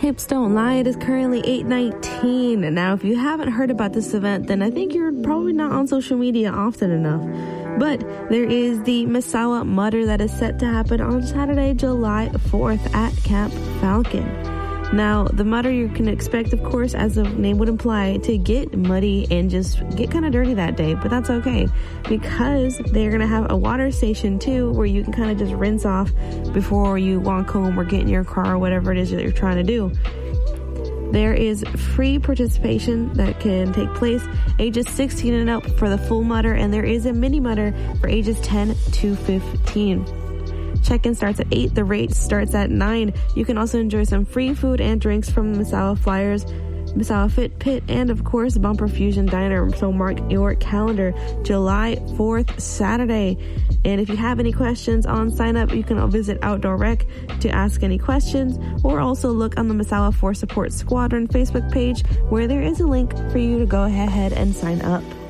Hips Don't Lie. It is currently 8:19. Now, if you haven't heard about this event, then I think you're probably not on social media often enough. But there is the Misawa Mutter that is set to happen on Saturday, July 4th at Camp Falcon. Now, the Mutter you can expect, of course, as the name would imply, to get muddy and just get kind of dirty that day. But that's okay, because they're going to have a water station, too, where you can kind of just rinse off before you walk home or get in your car or whatever it is that you're trying to do. There is free participation that can take place ages 16 and up for the full Mutter, and there is a mini Mutter for ages 10 to 15. Check-in starts at 8. The rate starts at 9. You can also enjoy some free food and drinks from Misawa Flyers, Misawa Fit Pit, and of course Bumper Fusion Diner. So mark your calendar, July 4th, Saturday. And if you have any questions on sign up, you can visit Outdoor Rec to ask any questions, or also look on the Misawa Force Support Squadron Facebook page, where there is a link for you to go ahead and sign up.